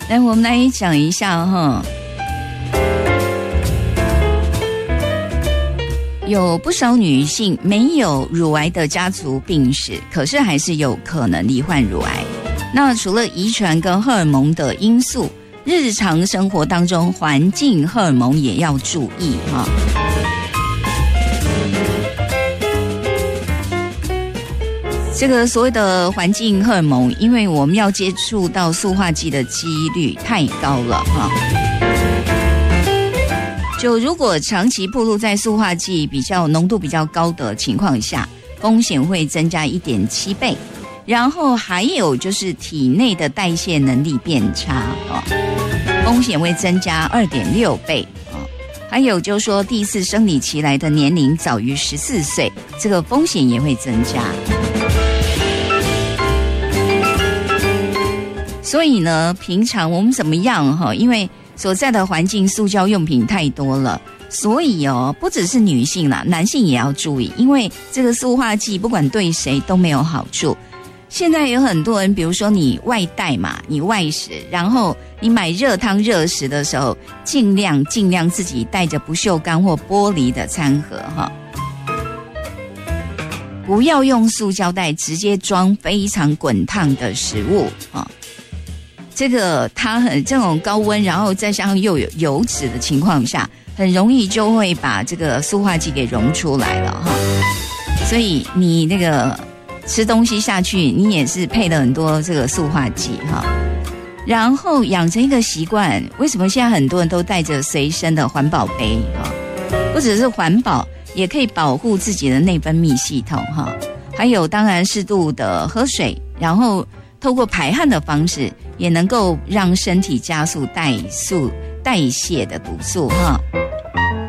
来，我们来讲一下哈。有不少女性没有乳癌的家族病史，可是还是有可能罹患乳癌。那除了遗传跟荷尔蒙的因素，日常生活当中环境荷尔蒙也要注意哈。这个所谓的环境荷尔蒙，因为我们要接触到塑化剂的几率太高了哈。就如果长期暴露在塑化剂浓度比较高的情况下，风险会增加 1.7 倍。然后还有就是体内的代谢能力变差风险会增加 2.6 倍还有就是说第4生理期来的年龄早于14岁，这个风险也会增加。所以呢，平常我们怎么样因为所在的环境塑胶用品太多了，所以不只是女性啦，男性也要注意，因为这个塑化剂不管对谁都没有好处。现在有很多人，比如说你外带嘛，你外食，然后你买热汤热食的时候，尽量自己带着不锈钢或玻璃的餐盒不要用塑胶袋直接装非常滚烫的食物这个它这种高温，然后再加上又有油脂的情况下，很容易就会把这个塑化剂给溶出来了所以你那个吃东西下去，你也是配了很多这个塑化剂然后养成一个习惯，为什么现在很多人都带着随身的环保杯不只是环保，也可以保护自己的内分泌系统还有当然适度的喝水，然后透过排汗的方式，也能够让身体加速代谢的毒素